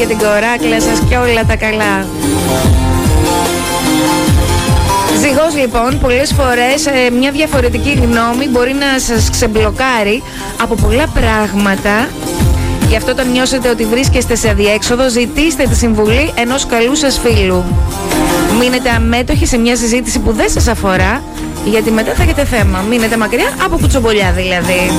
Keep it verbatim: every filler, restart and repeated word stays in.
και την κοράκλα σας και όλα τα καλά. Ζυγός λοιπόν, πολλές φορές ε, μια διαφορετική γνώμη μπορεί να σας ξεμπλοκάρει από πολλά πράγματα. Γι' αυτό όταν νιώσετε ότι βρίσκεστε σε αδιέξοδο, ζητήστε τη συμβουλή ενός καλού σας φίλου. Μείνετε αμέτωχοι σε μια συζήτηση που δεν σας αφορά, γιατί μετά θα έχετε θέμα. Μείνετε μακριά από κουτσομπολιά δηλαδή.